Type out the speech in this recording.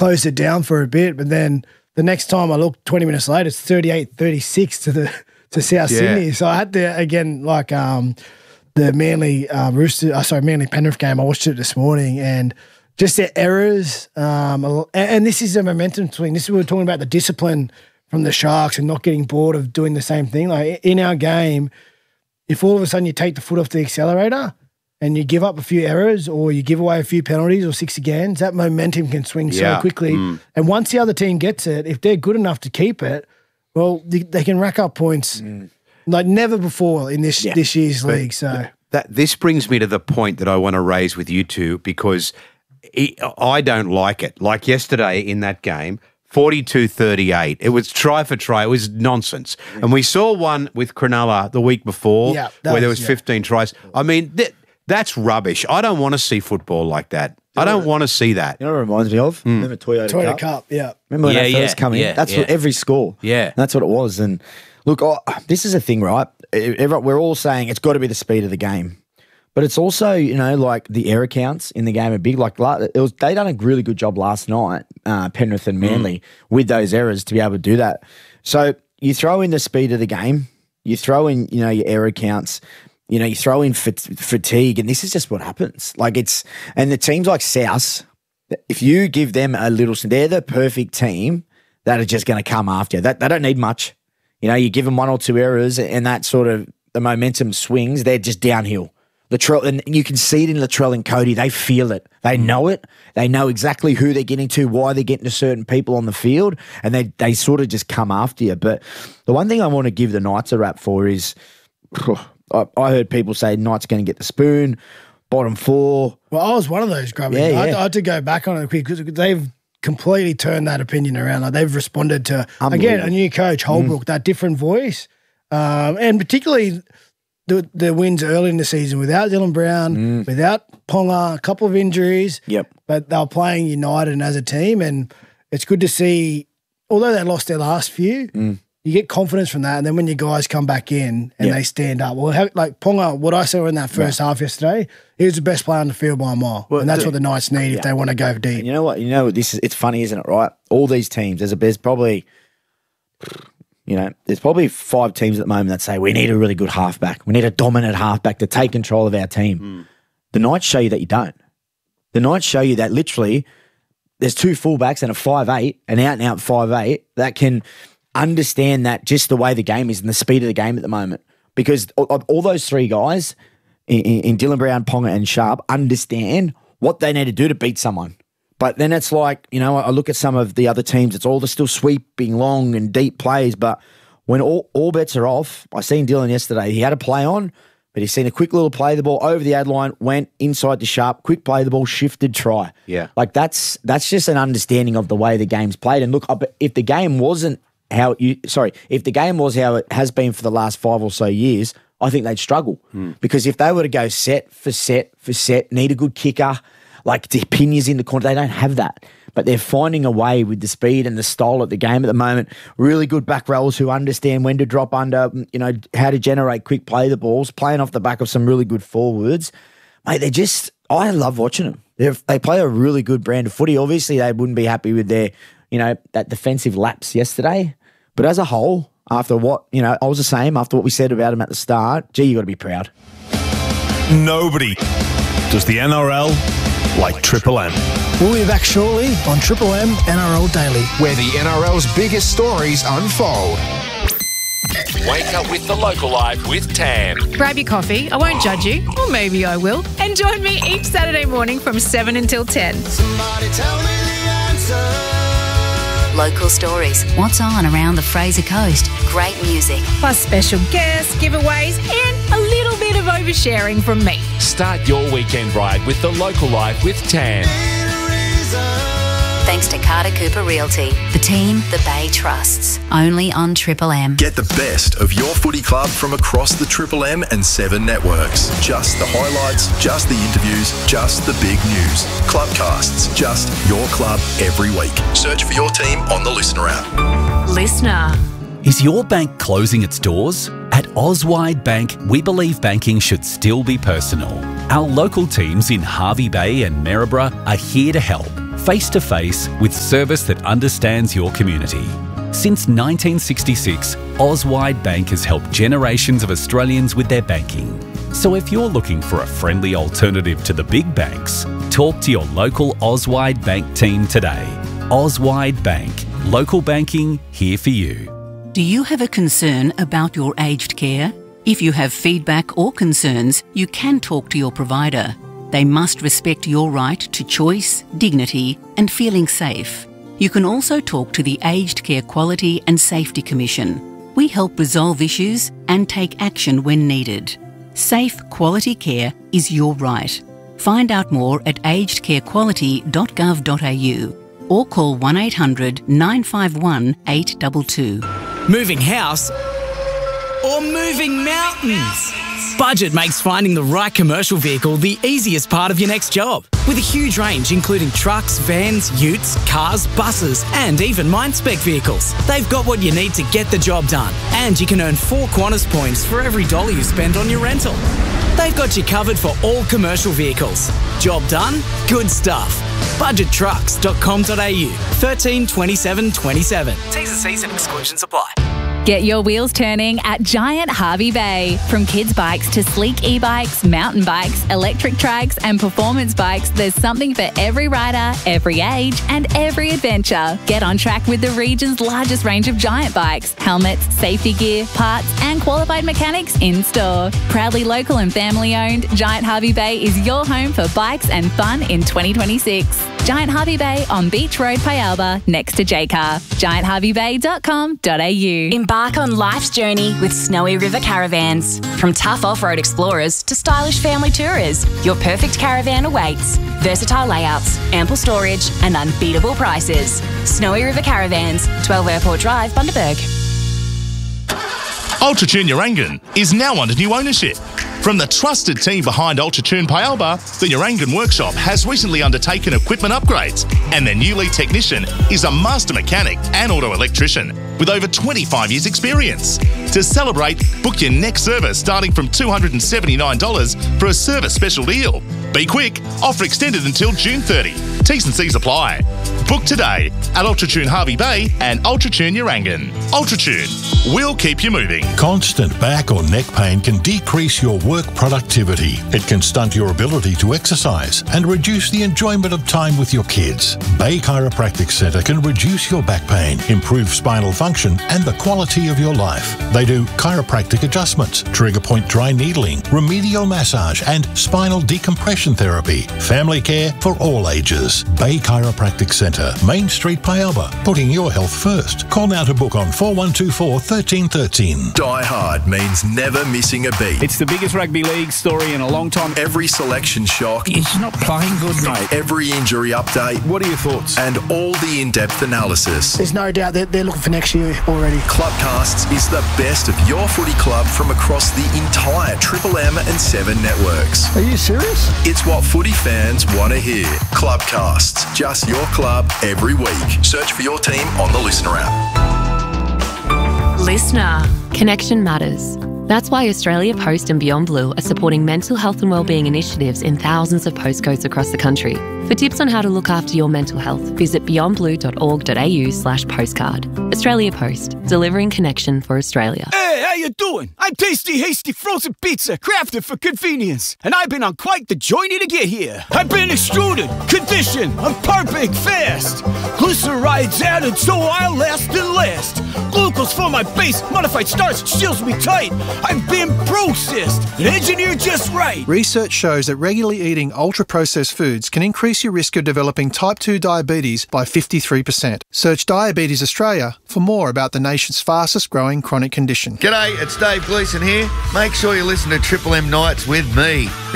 closed it down for a bit, but then the next time I looked 20 minutes later, it's 38-36 to South Sydney. So I had to, again, like the Manly Manly Penrith game, I watched it this morning, and just their errors. And this is a momentum swing. We were talking about the discipline from the Sharks and not getting bored of doing the same thing. Like in our game, if all of a sudden you take the foot off the accelerator and you give up a few errors or you give away a few penalties or 6 agains, that momentum can swing so quickly. And once the other team gets it, if they're good enough to keep it, well, they can rack up points like never before in this year's league. So this brings me to the point that I want to raise with you two, because I don't like it. Like yesterday in that game, 42-38. It was try for try. It was nonsense. And we saw one with Cronulla the week before where there was 15 tries. I mean, that's rubbish. I don't want to see football like that. I don't want to see that. You know what it reminds me of? Remember Toyota Cup? Yeah. Remember when they first come in? That's what every score. Yeah. And that's what it was. And look, this is a thing, right? We're all saying it's got to be the speed of the game. But it's also, like the error counts in the game are big. Like they done a really good job last night, Penrith and Manly, with those errors to be able to do that. So you throw in the speed of the game, you throw in, your error counts, you throw in fatigue, and this is just what happens. And the teams like South, if you give them a little, they're the perfect team that are just going to come after you. They don't need much. You give them 1 or 2 errors, and that sort of the momentum swings. They're just downhill. Latrell, and you can see it in Latrell and Cody. They feel it. They know it. They know exactly who they're getting to, why they're getting to certain people on the field, and they sort of just come after you. But the one thing I want to give the Knights a rap for is, I heard people say Knights going to get the spoon, bottom 4. Well, I was one of those, Grubby. I had to go back on it quick because they've completely turned that opinion around. Like they've responded to, again, a new coach, Holbrook, that different voice, and particularly the wins early in the season without Dylan Brown, without Ponga, a couple of injuries. But they were playing united and as a team, and it's good to see, although they lost their last few, you get confidence from that. And then when your guys come back in and they stand up, well, like Ponga, what I saw in that first half yesterday, he was the best player on the field by a mile. Well, and that's what the Knights need if they want to go deep. And you know what? This is, it's funny, isn't it, right? All these teams, there's probably... there's probably 5 teams at the moment that say we need a really good halfback. We need a dominant halfback to take control of our team. The Knights show you that you don't. The Knights show you that literally there's 2 fullbacks and a 5'8", an out-and-out 5'8", that can understand that just the way the game is and the speed of the game at the moment. Because all those 3 guys in Dylan Brown, Ponga and Sharp understand what they need to do to beat someone. But then it's like, I look at some of the other teams, it's all still sweeping long and deep plays. But when all bets are off, I seen Dylan yesterday, he had a play on, but he's seen a quick little play the ball over the ad line, went inside to Sharp, quick play the ball, shifted, try. Yeah. Like that's just an understanding of the way the game's played. And look, if the game wasn't if the game was how it has been for the last 5 or so years, I think they'd struggle. Because if they were to go set for set for set, need a good kicker, like the Pinions in the corner, they don't have that. But they're finding a way with the speed and the style of the game at the moment. Really good back rowers who understand when to drop under, how to generate quick play the balls, playing off the back of some really good forwards. Mate, I love watching them. They play a really good brand of footy. Obviously, they wouldn't be happy with their, that defensive lapse yesterday. But as a whole, after what, I was the same, after what we said about them at the start, you got to be proud. Nobody does the NRL like Triple M. We'll be back shortly on Triple M NRL Daily, where the NRL's biggest stories unfold. Wake up with the Local Live with Tam. Grab your coffee. I won't judge you, or maybe I will. And join me each Saturday morning from 7 until 10. Somebody tell me the answer. Local stories, what's on around the Fraser Coast, great music. Plus special guests, giveaways, and a little bit of oversharing from me. Start your weekend ride with the Local Live with Tam. Thanks to Carter Cooper Realty, the team the Bay trusts. Only on Triple M. Get the best of your footy club from across the Triple M and 7 networks. Just the highlights, just the interviews, just the big news. Clubcasts, just your club every week. Search for your team on the Listener app. Listener. Is your bank closing its doors? At Auswide Bank, we believe banking should still be personal. Our local teams in Hervey Bay and Maryborough are here to help. face-to-face with service that understands your community. Since 1966, Auswide Bank has helped generations of Australians with their banking. So if you're looking for a friendly alternative to the big banks, talk to your local Auswide Bank team today. Auswide Bank. Local banking here for you. Do you have a concern about your aged care? If you have feedback or concerns, you can talk to your provider. They must respect your right to choice, dignity, and feeling safe. You can also talk to the Aged Care Quality and Safety Commission. We help resolve issues and take action when needed. Safe, quality care is your right. Find out more at agedcarequality.gov.au or call 1800 951 822. Moving house or moving mountains? Budget makes finding the right commercial vehicle the easiest part of your next job. With a huge range including trucks, vans, utes, cars, buses and even mine-spec vehicles. They've got what you need to get the job done. And you can earn 4 Qantas points for every $1 you spend on your rental. They've got you covered for all commercial vehicles. Job done? Good stuff. Budgettrucks.com.au 13 27 27. T's and C's and exclusions apply. Get your wheels turning at Giant Harvey Bay. From kids' bikes to sleek e-bikes, mountain bikes, electric trikes and performance bikes, there's something for every rider, every age and every adventure. Get on track with the region's largest range of Giant bikes, helmets, safety gear, parts and qualified mechanics in store. Proudly local and family owned, Giant Harvey Bay is your home for bikes and fun in 2026. Giant Harvey Bay on Beach Road, Pialba, next to JCar. GiantHarveyBay.com.au. Embark on life's journey with Snowy River Caravans. From tough off-road explorers to stylish family tourers, your perfect caravan awaits. Versatile layouts, ample storage and unbeatable prices. Snowy River Caravans, 12 Airport Drive, Bundaberg. Ultratune Urangan is now under new ownership. From the trusted team behind Ultratune Pialba, the Urangan workshop has recently undertaken equipment upgrades, and their new lead technician is a master mechanic and auto electrician with over 25 years experience. To celebrate, book your next service starting from $279 for a service special deal. Be quick, offer extended until June 30. T's and C's apply. Book today at Ultratune Harvey Bay and Ultratune Urangan. Ultratune, we'll keep you moving. Constant back or neck pain can decrease your work productivity. It can stunt your ability to exercise and reduce the enjoyment of time with your kids. Bay Chiropractic Centre can reduce your back pain, improve spinal function and the quality of your life. They do chiropractic adjustments, trigger point dry needling, remedial massage and spinal decompression therapy. Family care for all ages. Bay Chiropractic Centre, Main Street, Pialba, putting your health first. Call now to book on 4124 1313. Die Hard means never missing a beat. It's the biggest rugby league story in a long time. Every selection shock. He's not playing good, mate. Every injury update. What are your thoughts? And all the in-depth analysis. There's no doubt that they're looking for next year already. Clubcasts is the best of your footy club from across the entire Triple M and 7 networks. Are you serious? It's what footy fans want to hear. Clubcasts, just your club every week. Search for your team on the Listener app. Listener. Connection matters. That's why Australia Post and Beyond Blue are supporting mental health and wellbeing initiatives in thousands of postcodes across the country. For tips on how to look after your mental health, visit beyondblue.org.au/postcard. Australia Post, delivering connection for Australia. Hey, how you doing? I'm Tasty Hasty Frozen Pizza, crafted for convenience. And I've been on quite the journey to get here. I've been extruded, conditioned, and perfect fast. Glycerides added so I'll last and last. Glucose for my base, modified starch seals me tight. I've been processed and engineered just right. Research shows that regularly eating ultra-processed foods can increase your risk of developing type 2 diabetes by 53%. Search Diabetes Australia for more about the nation's fastest growing chronic condition. G'day, it's Dave Gleeson here. Make sure you listen to Triple M Nights with me.